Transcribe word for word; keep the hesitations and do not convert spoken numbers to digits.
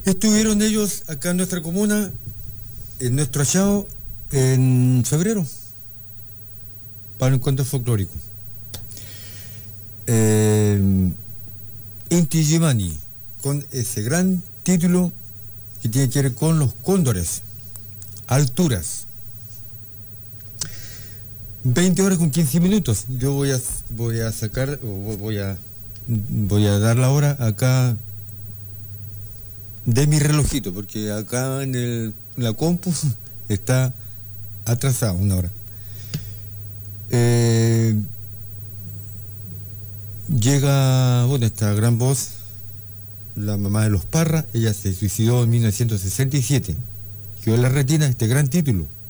Estuvieron ellos acá en nuestra comuna, en nuestro hallado, en febrero, para un encuentro folclórico. Eh, Inti Illimani, con ese gran título que tiene que ver con los cóndores, alturas. veinte horas con quince minutos. Yo voy a, voy a sacar, o voy a, voy a dar la hora acá de mi relojito, porque acá en el, la compu está atrasada una hora. Eh, llega, bueno, esta gran voz, la mamá de los Parra. Ella se suicidó en mil novecientos sesenta y siete. Quedó en la retina este gran título.